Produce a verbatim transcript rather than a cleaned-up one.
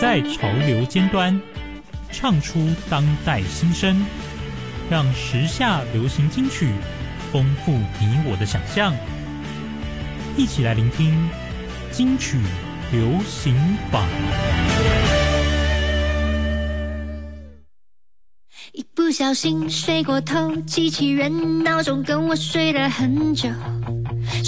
在潮流尖端，唱出当代心声，让时下流行金曲丰富你我的想象。一起来聆听金曲流行榜。 一不小心睡过头，机器人闹钟跟我睡了很久。